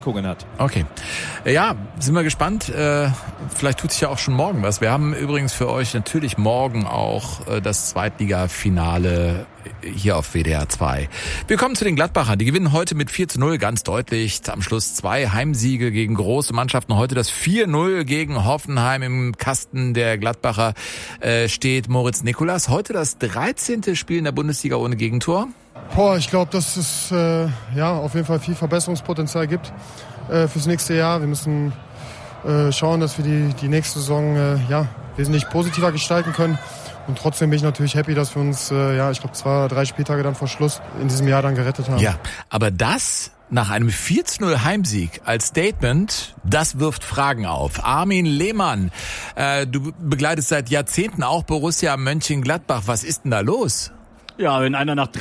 hat. Okay. Ja, sind wir gespannt. Vielleicht tut sich ja auch schon morgen was. Wir haben übrigens für euch natürlich morgen auch das Zweitliga-Finale hier auf WDR 2. Wir kommen zu den Gladbachern. Die gewinnen heute mit 4:0 ganz deutlich. Am Schluss 2 Heimsiege gegen große Mannschaften. Heute das 4:0 gegen Hoffenheim. Im Kasten der Gladbacher steht Moritz Nicolas. Heute das 13. Spiel in der Bundesliga ohne Gegentor. Ich glaube, dass es auf jeden Fall viel Verbesserungspotenzial gibt fürs nächste Jahr. Wir müssen schauen, dass wir die nächste Saison wesentlich positiver gestalten können. Und trotzdem bin ich natürlich happy, dass wir uns, ich glaube 2 oder 3 Spieltage dann vor Schluss in diesem Jahr dann gerettet haben. Ja, aber das nach einem 4:0 Heimsieg als Statement, das wirft Fragen auf. Armin Lehmann, du begleitest seit Jahrzehnten auch Borussia Mönchengladbach. Was ist denn da los? Ja, wenn einer nach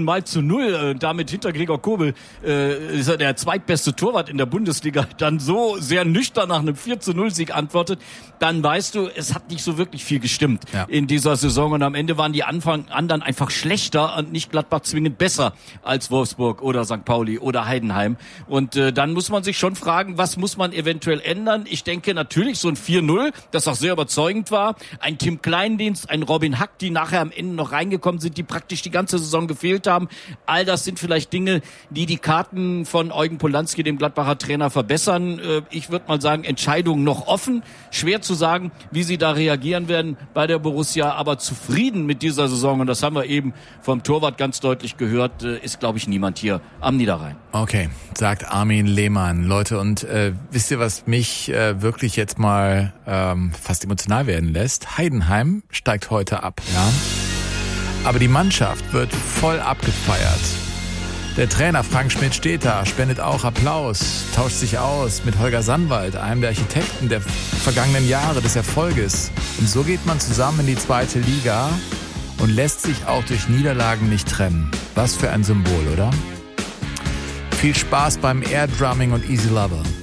13:0 damit hinter Gregor Kobel ist er der zweitbeste Torwart in der Bundesliga, dann so sehr nüchtern nach einem 4:0 antwortet, dann weißt du, es hat nicht so wirklich viel gestimmt in dieser Saison und am Ende waren die anderen einfach schlechter und nicht Gladbach zwingend besser als Wolfsburg oder St. Pauli oder Heidenheim. Und dann muss man sich schon fragen, was muss man eventuell ändern? Ich denke natürlich so ein 4:0, das auch sehr überzeugend war, ein Tim Kleindienst, ein Robin Hack, die nachher am Ende noch reingekommen sind, die praktisch die ganze Saison gefehlt haben. All das sind vielleicht Dinge, die Karten von Eugen Polanski, dem Gladbacher Trainer, verbessern. Ich würde mal sagen, Entscheidungen noch offen. Schwer zu sagen, wie sie da reagieren werden bei der Borussia, aber zufrieden mit dieser Saison, und das haben wir eben vom Torwart ganz deutlich gehört, ist, glaube ich, niemand hier am Niederrhein. Okay, sagt Armin Lehmann. Leute, und wisst ihr, was mich wirklich jetzt mal fast emotional werden lässt? Heidenheim steigt heute ab, ja? Aber die Mannschaft wird voll abgefeiert. Der Trainer Frank Schmidt steht da, spendet auch Applaus, tauscht sich aus mit Holger Sandwald, einem der Architekten der vergangenen Jahre des Erfolges. Und so geht man zusammen in die 2. Liga und lässt sich auch durch Niederlagen nicht trennen. Was für ein Symbol, oder? Viel Spaß beim Air Drumming und Easy Lover.